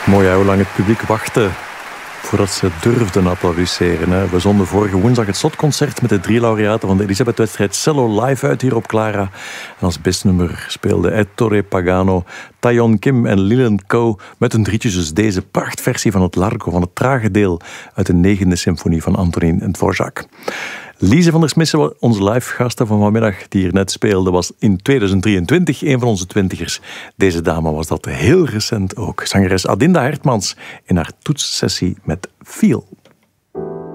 Mooi hoe lang het publiek wachtte voordat ze durfden applaudisseren. We zonden vorige woensdag het slotconcert met de 3 laureaten van de Elisabeth-wedstrijd Cello live uit hier op Clara. En als bestnummer speelde Ettore Pagano, Taeyeon Kim en Leland Ko met hun drietjes dus deze prachtversie van het Largo, van het trage deel uit de 9e symfonie van Antonín Dvořák. Lise van der Smissen, onze live gasten van vanmiddag, die hier net speelde, was in 2023 een van onze twintigers. Deze dame was dat heel recent ook. Zangeres Adinda Hertmans in haar toetssessie met Feel.